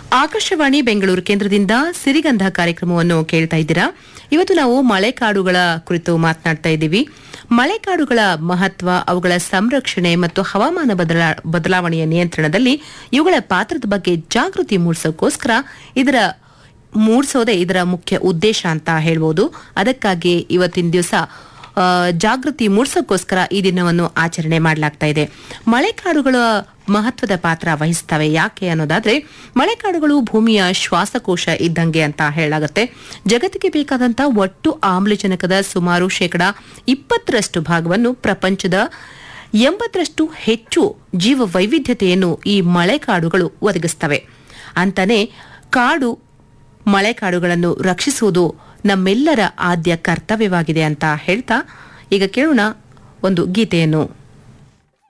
ಆಕಾಶವಾಣಿ ಬೆಂಗಳೂರು ಕೇಂದ್ರದಿಂದ ಸಿರಿಗಂಧ ಕಾರ್ಯಕ್ರಮವನ್ನು ಕೇಳ್ತಾ ಇದ್ದೀರಾ. ಇವತ್ತು ನಾವು ಮಳೆಕಾಡುಗಳ ಕುರಿತು ಮಾತನಾಡ್ತಾ ಇದ್ದೀವಿ. ಮಳೆಕಾಡುಗಳ ಮಹತ್ವ, ಅವುಗಳ ಸಂರಕ್ಷಣೆ ಮತ್ತು ಹವಾಮಾನ ಬದಲಾವಣೆಯ ನಿಯಂತ್ರಣದಲ್ಲಿ ಇವುಗಳ ಪಾತ್ರದ ಬಗ್ಗೆ ಜಾಗೃತಿ ಮೂಡಿಸೋದೇ ಇದರ ಮುಖ್ಯ ಉದ್ದೇಶ ಅಂತ ಹೇಳ್ಬೋದು. ಅದಕ್ಕಾಗಿ ಇವತ್ತಿನ ದಿವಸ ಜಾಗೃತಿ ಮೂಡಿಸೋಕ್ಕೋಸ್ಕರ ಈ ದಿನವನ್ನು ಆಚರಣೆ ಮಾಡಲಾಗ್ತಾ ಇದೆ. ಮಳೆಕಾಡುಗಳ ಮಹತ್ವದ ಪಾತ್ರ ವಹಿಸ್ತವೆ ಯಾಕೆ ಅನ್ನೋದಾದ್ರೆ, ಮಳೆಕಾಡುಗಳು ಭೂಮಿಯ ಶ್ವಾಸಕೋಶ ಇದ್ದಂಗೆ ಅಂತ ಹೇಳಲಾಗುತ್ತೆ. ಜಗತ್ತಿಗೆ ಬೇಕಾದಂತ ಒಟ್ಟು ಆಮ್ಲಜನಕದ ಸುಮಾರು 20% ಭಾಗವನ್ನು ಪ್ರಪಂಚದ 80% ಹೆಚ್ಚು ಜೀವ ವೈವಿಧ್ಯತೆಯನ್ನು ಈ ಮಳೆಕಾಡುಗಳು ಒದಗಿಸ್ತವೆ. ಅಂತಾನೆ ಮಳೆಕಾಡುಗಳನ್ನು ರಕ್ಷಿಸುವುದು ನಮ್ಮೆಲ್ಲರ ಆದ್ಯ ಕರ್ತವ್ಯವಾಗಿದೆ ಅಂತ ಹೇಳ್ತಾ ಈಗ ಕೇಳೋಣ ಒಂದು ಗೀತೆಯನ್ನು.